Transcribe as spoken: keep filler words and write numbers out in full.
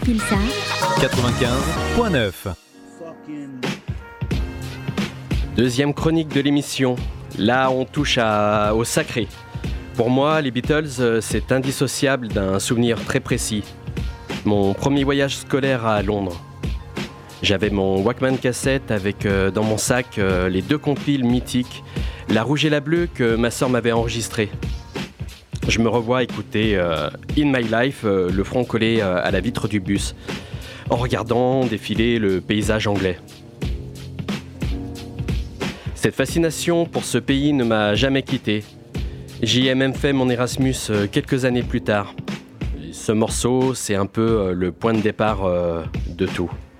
Pulsar quatre-vingt-quinze virgule neuf. Deuxième chronique de l'émission. Là, on touche à, au sacré. Pour moi, les Beatles, c'est indissociable d'un souvenir très précis. Mon premier voyage scolaire à Londres. J'avais mon Walkman cassette avec euh, dans mon sac euh, les deux compiles mythiques, la rouge et la bleue que ma sœur m'avait enregistrée. Je me revois écouter euh, In My Life, euh, le front collé euh, à la vitre du bus, en regardant défiler le paysage anglais. Cette fascination pour ce pays ne m'a jamais quitté. J'y ai même fait mon Erasmus euh, quelques années plus tard. Ce morceau, c'est un peu euh, le point de départ euh, de tout.